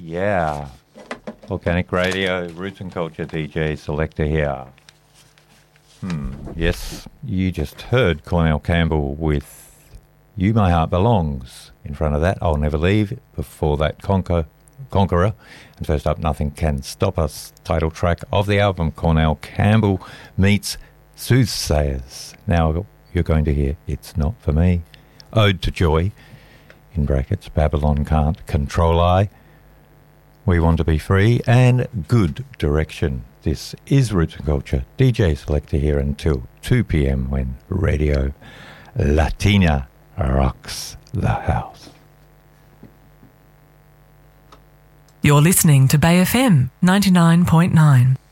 Yeah. Organic Radio, Roots and Culture DJ Selector here. Yes, you just heard Cornell Campbell with You My Heart Belongs. In front of that, I'll Never Leave. Before that, Conqueror. And first up, Nothing Can Stop Us, title track of the album Cornell Campbell meets Soothsayers. Now you're going to hear It's Not For Me, Ode to Joy, in brackets, Babylon Can't Control I, We Want to Be Free, and Good Direction. This is Roots and Culture. DJ Selector here until 2 p.m. when Radio Latina rocks the house. You're listening to Bay FM 99.9.